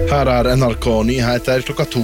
Her NRK Nyheter klokka 2.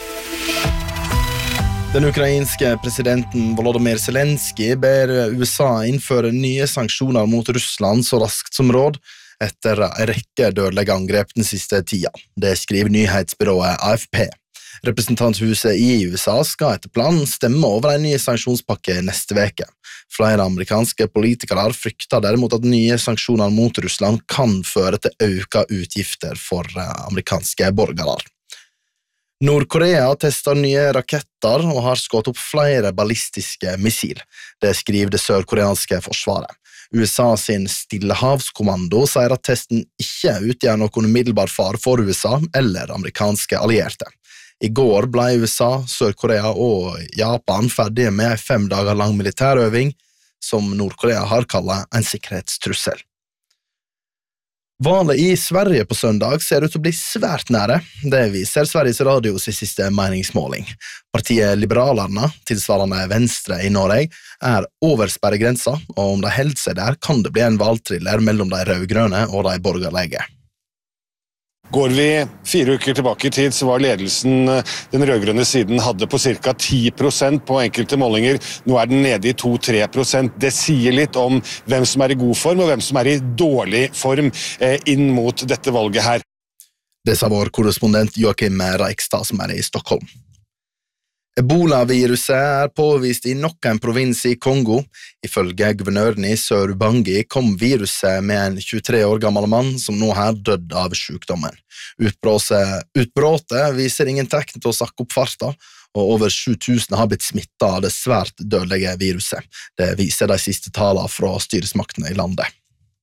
Den ukrainske presidenten Volodymyr Zelensky ber USA innføre nye sanksjoner mot Russland så raskt som råd etter en rekke dødelige angrep den siste tida. Det skriver nyhetsbyrået AFP. Representanthuset i USA skal etter planen stemme over en ny sanksjonspakke neste veke. Flere amerikanske politikere frykter derimot at nye sanksjoner mot Russland kan føre til økte utgifter for amerikanske borgere. Nord-Korea tester nye raketter og har skutt opp flere ballistiske missil. Det skriver det sørkoreanske forsvaret. USA sin Stillehavskommando sier at testen ikke utgjør noen umiddelbar fare for USA eller amerikanske allierte. I går ble USA, Sør-Korea og Japan ferdige med en 5 dager lang militærøving som Nord-Korea har kallet en sikkerhetstrussel. Valget i Sverige på søndag ser ut til å bli svært nære. Det viser Sveriges Radios siste meningsmåling. Partiet Liberalerna, tilsvarende Venstre i Norge, over sperregrensa, og om de holder seg der, kan det bli en valgthriller mellom de rødgrønne og de borgerlige. Går vi 4 uker tilbake i tid, så var ledelsen den rødgrønne siden hadde på ca. 10% på enkelte målinger. Nå den nede i 2-3%. Det sier litt om hvem som i god form og hvem som i dårlig form inn mot dette valget her. Det sa vår korrespondent Joakim Reikstad som i Stockholm. Ebola-viruset påvist i nok en provins i Kongo. Ifølge guvernøren i Sør-Ubangi kom viruset med en 23 år gammel mann som nå har dødd av sykdommen. Utbrottet viser ingen tegn til å sakke opp farta, og over 7000 har blitt smittet av det svært dødelige viruset. Det viser de siste tallene fra styresmaktene i landet.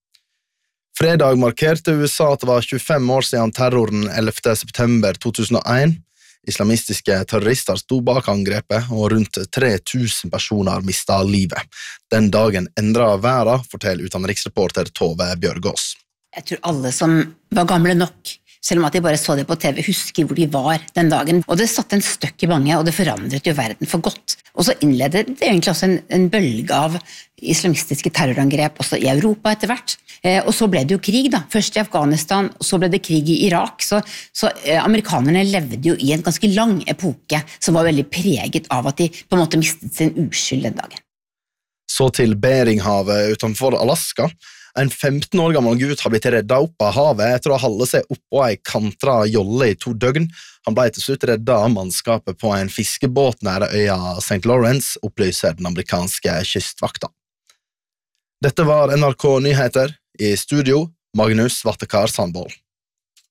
Fredag markerte USA at det var 25 år siden terroren 11. september 2001. Islamistiske terrorister sto bak angrepet, og rundt 3000 personer mistet livet. Den dagen endret verden, forteller utenriksreporter Tove Bjørgaas. Jeg tror alle som var gamle nok, selv om at de bare så det på TV, husker hvor de var den dagen. Og det satte en støkk i mange, og det forandret jo verden for godt. Og så innledet det egentlig også en bølge av islamistiske terrorangrep også i Europa etter hvert. Og så ble det jo krig da, først i Afghanistan, og så ble det krig i Irak. Så amerikanerne levde jo i en ganske lang epoke som var veldig preget av at de på en måte mistet sin uskyld den dagen. Så til Beringhavet utenfor Alaska. En 15 år gammel gutt har blitt reddet opp av havet etter å holde seg oppå en kantra jolle i 2 døgn. Han ble til slutt reddet av mannskapet på en fiskebåt nære øya St. Lawrence, opplyser den amerikanske kystvakta. Dette var NRK Nyheter. I studio, Magnus Vattekar Sandvold.